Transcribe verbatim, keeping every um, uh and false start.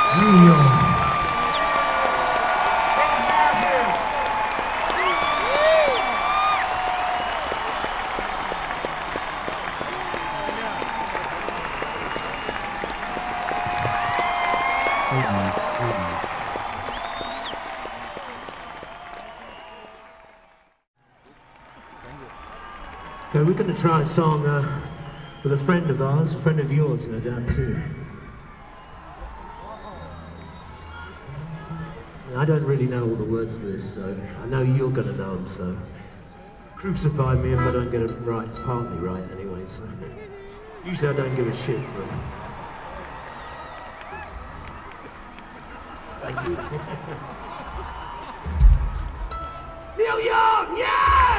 Neil. Okay, we're going to try a song uh, with a friend of ours, a friend of yours, no doubt, too. I don't really know all the words to this, so I know you're going to know them, so crucify me if I don't get it right. It's partly right anyway, so usually I don't give a shit, but... Thank you. Neil Young, yeah!